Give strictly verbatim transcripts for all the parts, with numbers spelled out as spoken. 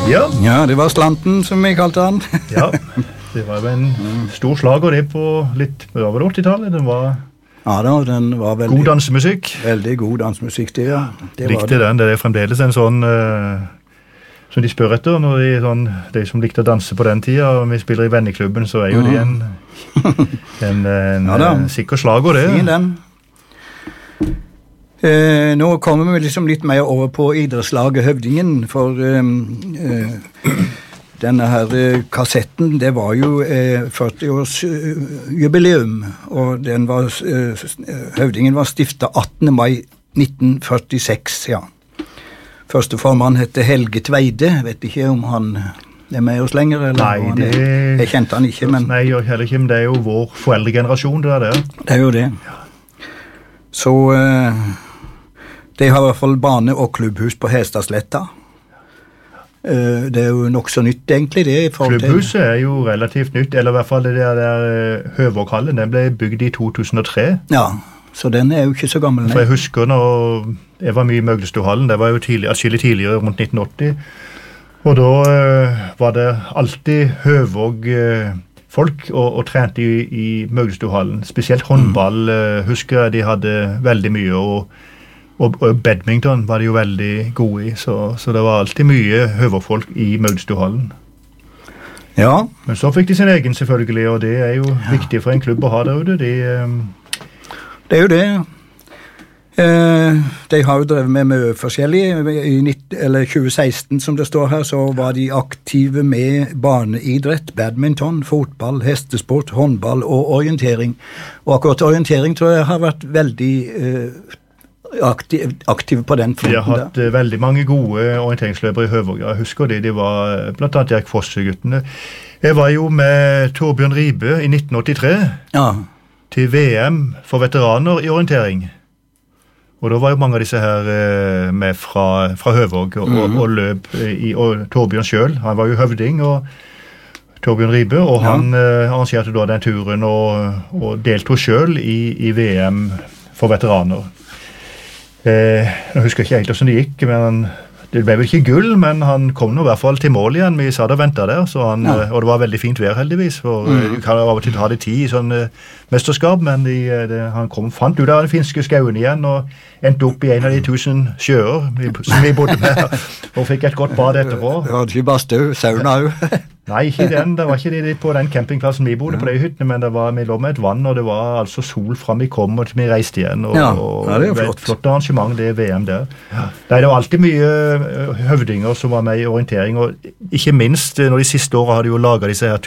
Ja. Ja, det var Slanten som jeg kalte han. Ja, det var jo en stor slag og det på litt, det var vel åttitallet, den var... Ja da, den var veldig... God dansemusikk. Veldig god dansemusikk, det, ja. Det likte det. den, det er fremdeles en sånn, uh, som de spør etter, når de, sånn, de som likte å danse på den tida, og vi spiller i venneklubben, så er jo det en, en, en ja, uh, sikker slag og det. Fin den. Uh, nå kommer vi liksom litt mer over på idrettslaget Høvdingen, for um, uh, denne her uh, kassetten, det var jo uh, førti års uh, jubileum, og den var, uh, Høvdingen var stiftet attende mai nitten førtiseks, ja. Første formann hette Helge Tveide, vet ikke om han er med oss lenger, eller? Nei, det... Er, jeg kjente han ikke, men... Nei, jeg heller ikke, men det er jo vår foreldregenerasjon, det er det. Det er jo det. Så... Uh, De har i hvert fall bane- og klubbhus på Hestadsletta. Det er jo nok så nytt egentlig det. Klubbhuset er jo relativt nytt, eller i hvert fall det der, der Høvåghallen, den ble bygd i to tusen og tre. Ja, så den er jo ikke så gammel. For jeg husker når jeg var mye i Møglestohallen, det var jo tidlig, atskillig tidligere, rundt nitten åtti, og da uh, var det alltid Høvåg uh, folk og, og trente i, i Møglestohallen. Spesielt håndball uh, husker jeg de hadde veldig mye, og Og, og badminton var de jo veldig gode i, så, så det var alltid mye høverfolk i Møglestohallen. Ja. Men så fikk de sin egen selvfølgelig, og det er jo ja. viktig for en klubb å ha der ute. De, um... Det er jo det. Eh, de har jo drevet med mye forskjellig. I nitti, eller tjue seksten, som det står her, så var de aktive med barneidrett, badminton, fotball, hestesport, håndball og orientering. Og akkurat orientering tror jeg har vært veldig... Eh, Aktiv, aktiv på den fronten. De har hatt uh, veldig mange gode orienteringsløpere i Høvåg. Jeg husker de, de var blant annet Erik Fosse-guttene. Jeg var jo med Torbjørn Ribe i nitten åttitre ja. til V M for veteraner i orientering. Og da var jo mange av disse her uh, med fra, fra Høvåg og, mm. og, og løp i, og Torbjørn selv. Han var jo høvding og Torbjørn Ribe, og ja. han uh, arrangerte da den turen og, og deltog selv i, i V M for veteraner. Eh, nå husker jeg ikke helt hvordan det gikk, men det ble vel ikke gull, men han kom nå i hvert fall til mål igjen. Vi satt og ventet der, så han, ja. og det var veldig fint vær heldigvis, for mm. du kan av og til ha det tid i sånn uh, mesterskap, men de, det, han kom, fant ut av den finske skauen igjen, og endte opp i en av de tusen sjøer vi, som vi bodde med, og fikk et godt bad etterpå. Du hadde ikke bare støv, sauna jo. Nei, ikke den, det var ikke det på den campingplassen vi bodde på de hyttene, men det var, vi lå med et vann, og det var altså sol frem vi kom, og vi reiste igjen, og, ja, og ja, det er jo flott. Et flott arrangement, det er V M der. Ja. Nei, det var alltid mye høvdinger som var med i orientering, og ikke minst, når de siste årene har de jo laget disse her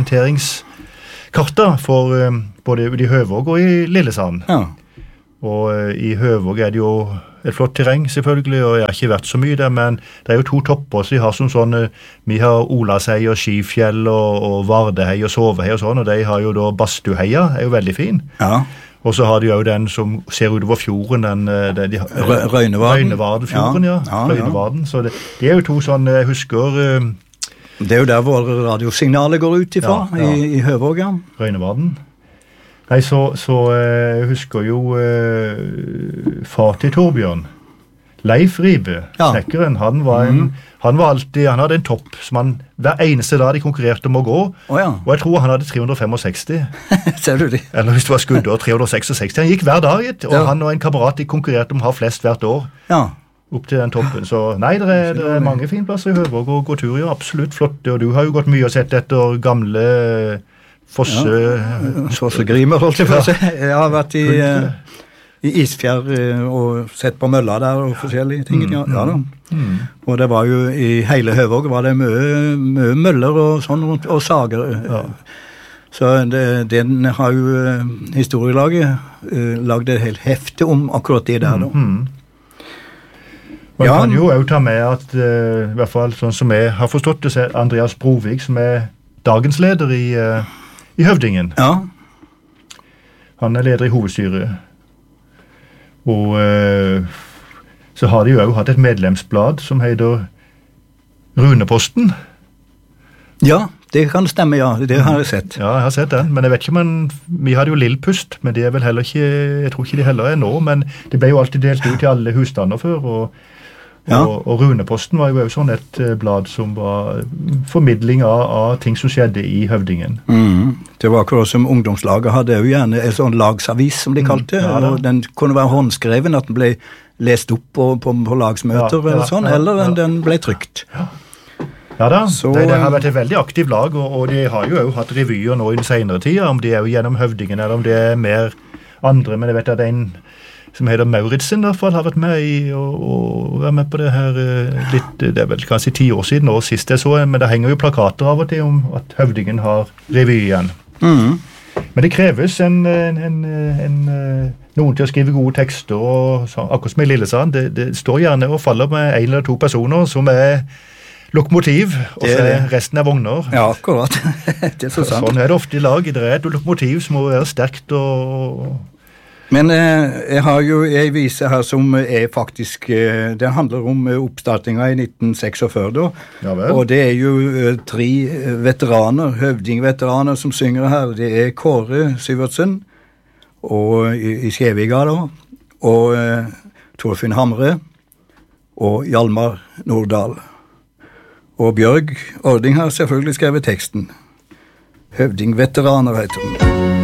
turorienteringskarter for um, både i Høvåg og i Lillesand. Ja. Og uh, i Høvåg er det jo et flott terreng selvfølgelig, og jeg har ikke vært så mye der, men det er jo to topper, så de har som sånn, vi har Olasei og Skifjell og, og Vardehei og Sovehei og sånn, og de har jo da Bastuheia, er jo veldig fin. Ja. Og så har de jo den som ser utover fjorden, den, den de, Røynevarden. Røynevardenfjorden, ja. ja. ja, Røynevarden, ja. Så det, det er jo to sånn, jeg husker... Uh, det er jo der våre radiosignaler går ut ifra, ja, ja. I, i Høvåg, ja. Røynevarden. Nei, så, så jeg uh, husker jo uh, far til Torbjørn, Leif Ribe, ja. Snekkeren, han var, en, mm. han var alltid, han hadde en topp som han hver eneste dag de konkurrerte om å gå, oh, ja. og jeg tror han hadde tre hundre femogseksti. Ser du det? Eller hvis det var skuddår, tre hundre sekstiseks. Han gikk hver dag, og ja. han og en kamerat de konkurrerte om å ha flest hvert år. Ja. Opp til den toppen, så nei, det er, det er mange fine plasser i Høvåg og gå tur, ja, absolutt flotte, og du har jo gått mye og sett etter gamle Fosse... Ja, Fossegrimer, holdt jeg på å si. Jeg har vært i, uh, i Isfjær uh, og sett på mølla der og forskjellige ting. Mm, ja, ja da. Mm. Og det var jo i hele Høvåg var det mye, mye møller og sånn, og sager. Ja. Så det, den har jo uh, historielaget uh, lagd et helt hefte om akkurat det der da. Mm, mm. Man ja. kan jo også ta med at, uh, i hvert fall sånn som jeg har forstått det, så er Andreas Brovik, som er dagens leder i... Uh, I Høvdingen. Ja. Han er leder i hovedstyret. Og øh, så har de jo også hatt et medlemsblad som heter Runeposten. Ja, det kan stemme, ja. Det har jeg sett. Ja, jeg har sett den. Men jeg vet ikke om man... Vi hadde jo Lillpust, men det er vel heller ikke... Jeg tror ikke de heller er nå, men det ble jo alltid delt ut til alle husstander før, og Ja. Og, og Runeposten var jo også sånn et uh, blad som var formidling av, av ting som skjedde i høvdingen. Mm. Det var akkurat som ungdomslaget hadde jo gjerne en sånn lagsavis, som de kalte det. Mm. Ja, og den kunne være håndskreven, at den ble lest opp på, på, på lagsmøter, ja, ja, eller sånn, ja, eller den, ja. den ble trykt. Ja. Ja da, så, det, det har vært et veldig aktivt lag, og, og de har jo også hatt revyer nå i den senere tida, om de er jo gjennom høvdingen, eller om det er mer andre, men jeg vet at en som heter Mauritzen i hvert fall har vært med i, og, og vært med på det her litt, det er vel kanskje ti år siden, og sist jeg så, men det henger jo plakater av og til om at høvdingen har revy igjen. Mm. Men det kreves en, en, en, en, noen til å skrive gode tekster, og så, akkurat som i Lillesand, det, det står gjerne og faller med en eller to personer som er lokomotiv, og så er resten av vogner. Ja, akkurat. Det er så sant. Sånn er det ofte i lag. Det er et lokomotiv som må være sterkt og... Men eh, jeg har jo en vise her som er faktisk, eh, den handler om oppstartinga i nitten seksogfyrre da, ja, vel. Og det er jo eh, tre veteraner, høvdingveteraner som synger her. Det er Kåre Syvertsen, og i, i Skjeviga da, og eh, Torfinn Hamre, og Hjalmar Nordahl. Og Bjørg Ording har selvfølgelig skrevet teksten. Høvdingveteraner heter den.